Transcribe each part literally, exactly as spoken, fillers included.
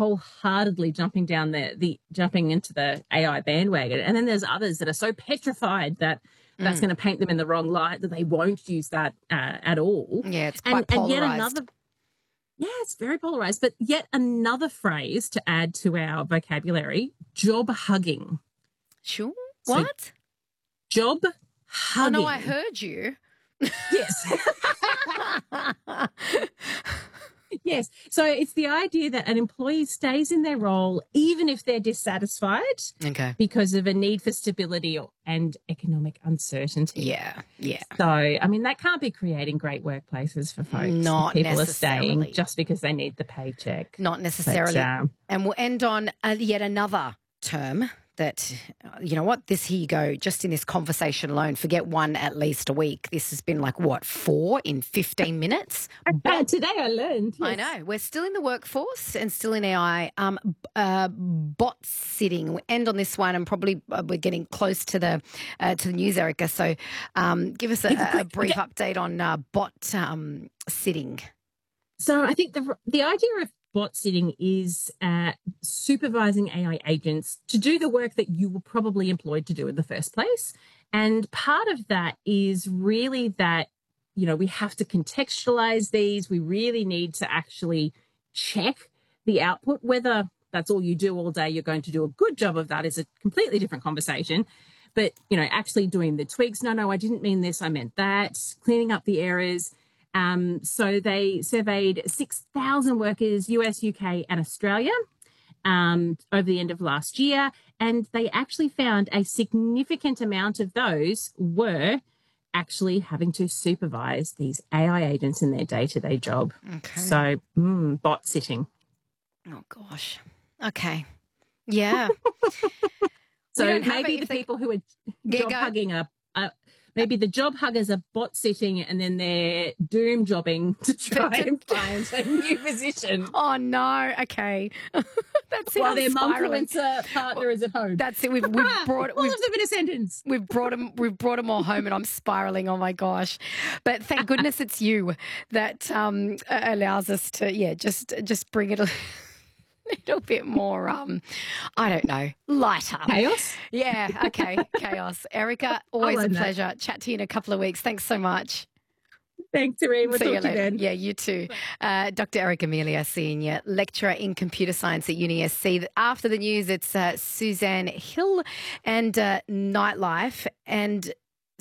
wholeheartedly jumping down the, the jumping into the A I bandwagon. And then there's others that are so petrified that that's Mm. going to paint them in the wrong light that they won't use that uh, at all. Yeah, it's and, quite and yet polarised. another, yeah, it's very polarized. But yet another phrase to add to our vocabulary: job hugging. Sure. So, What? job Oh, hugging. no, I heard you. Yes. Yes. So it's the idea that an employee stays in their role even if they're dissatisfied Okay. because of a need for stability and economic uncertainty. Yeah, yeah. So, I mean, that can't be creating great workplaces for folks. Not People are necessarily. staying just because they need the paycheck. Not necessarily. But, um, And we'll end on uh, yet another term that, uh, you know what, this, here you go, just in this conversation alone, forget one at least a week. This has been like, what, four in fifteen minutes? uh, today I learned. I yes. know. We're still in the workforce and still in A I. Um, uh, bot sitting. We end on this one, and probably uh, we're getting close to the uh, to the news, Erica. So, um, give us a, a, a brief update on uh, bot um, sitting. So, I think the the idea of bot sitting is uh, supervising A I agents to do the work that you were probably employed to do in the first place. And part of that is really that, you know, we have to contextualize these. We really need to actually check the output. Whether that's all you do all day, you're going to do a good job of that is a completely different conversation. But, you know, actually doing the tweaks, no, no, I didn't mean this, I meant that, cleaning up the errors. Um, so they surveyed six thousand workers, U S, U K and Australia um, over the end of last year. And they actually found a significant amount of those were actually having to supervise these A I agents in their day-to-day job. Okay. So mm, bot sitting. Oh, gosh. Okay. Yeah. So don't have maybe it the if they- people who are Yeah, job go. hugging are, are maybe the job huggers are bot sitting and then they're doom jobbing to try and find a new position Oh, no. Okay. That's it. while I'm their spiraling. mumfluencer partner is at home. That's it. We've, we've brought All we've, of them in a sentence. we've brought them we've brought them all home, and I'm spiraling. Oh my gosh! But thank goodness it's you that um, allows us to yeah just just bring it a little bit more um I don't know lighter Chaos. Yeah. Okay. Chaos. Erica, always a learn that. pleasure. Chat to you in a couple of weeks. Thanks so much. Thanks, Irene. We'll See talk you to you later. then. Yeah, you too. Uh, Doctor Eric Amelia, Senior Lecturer in Computer Science at Uni S C. After the news, it's uh, Suzanne Hill and uh, Nightlife. And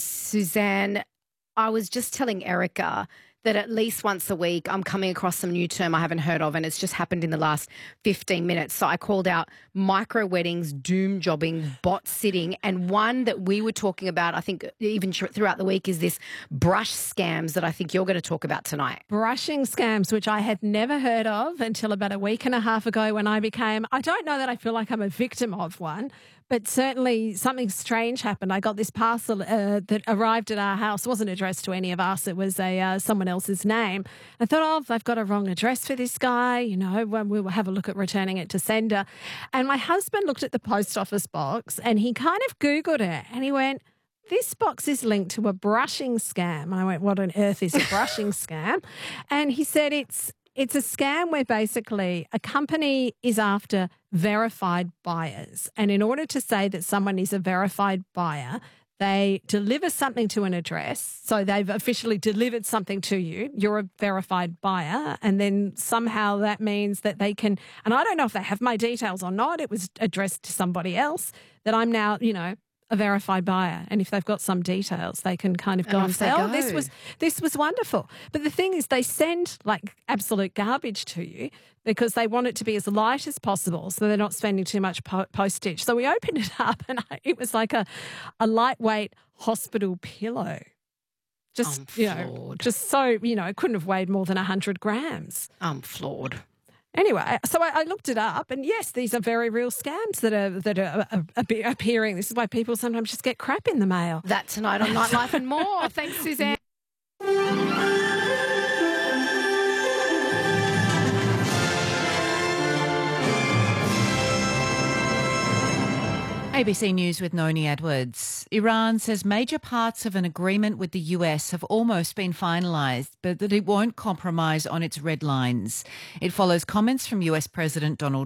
Suzanne, I was just telling Erica that at least once a week I'm coming across some new term I haven't heard of, and it's just happened in the last fifteen minutes. So I called out micro weddings, doom jobbing, bot sitting, and one that we were talking about, I think even thr- throughout the week, is this brush scams that I think you're going to talk about tonight. Brushing scams, which I had never heard of until about a week and a half ago when I became, I don't know that I feel like I'm a victim of one, but certainly something strange happened. I got this parcel uh, that arrived at our house. It wasn't addressed to any of us. It was a uh, someone else's name. I thought, oh, they've got a wrong address for this guy. You know, well, we'll have a look at returning it to sender. And my husband looked at the post office box and he kind of Googled it and he went, this box is linked to a brushing scam. And I went, what on earth is a brushing scam? And he said it's It's a scam where basically a company is after verified buyers. And in order to say that someone is a verified buyer, they deliver something to an address. So they've officially delivered something to you. You're a verified buyer. And then somehow that means that they can, and I don't know if they have my details or not. It was addressed to somebody else, that I'm now, you know, a verified buyer, and if they've got some details, they can kind of go And and off say, they "Oh, go. this was this was wonderful." But the thing is, they send like absolute garbage to you because they want it to be as light as possible, so they're not spending too much po- postage. So we opened it up, and I, it was like a a lightweight hospital pillow, just I'm you know, floored. just so you know, it couldn't have weighed more than a hundred grams. I'm floored. Anyway, so I, I looked it up, and yes, these are very real scams that are that are, are, are appearing. This is why people sometimes just get crap in the mail. That tonight on Nightlife and more. Thanks, Suzanne. A B C News with Noni Edwards. Iran says major parts of an agreement with the U S have almost been finalised, but that it won't compromise on its red lines. It follows comments from U S President Donald